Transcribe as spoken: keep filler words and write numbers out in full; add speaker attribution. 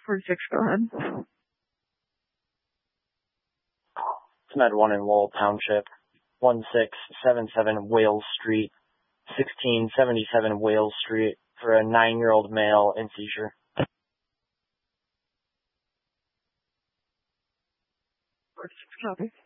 Speaker 1: forty-six, go ahead.
Speaker 2: It's Med one in Lowell Township, one six seven seven Wales Street, sixteen seventy-seven Wales Street, for a nine-year-old male in seizure.
Speaker 1: forty-six, copy.